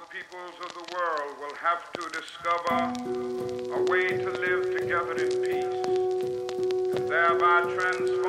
peoples of the world will have to discover a way to live together in peace and thereby transform